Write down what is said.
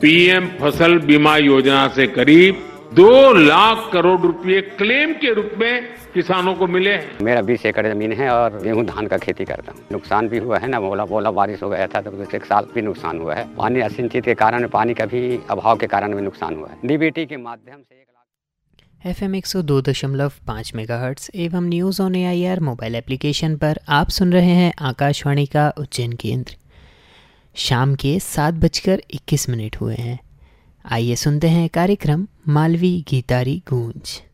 PM फसल बीमा योजना से करीब 2 लाख करोड़ रुपए क्लेम के रूप में किसानों को मिले हैं। मेरा 20 एकड़ जमीन है और गेहूं धान का खेती करता हूँ। नुकसान भी हुआ है ना, बोला बारिश हो गया था तो एक साल भी नुकसान हुआ है। पानी असिंचित के कारण, पानी का भी अभाव के कारण भी नुकसान हुआ है। डीबीटी के माध्यम से FM 102.5 मेगाहर्ट्ज एवं news on AIR mobile application पर आप सुन रहे हैं आकाशवाणी का उज्जैन केंद्र। शाम के 7:21 हुए हैं। आइए सुनते हैं कार्यक्रम मालवी गीतारी गूंज।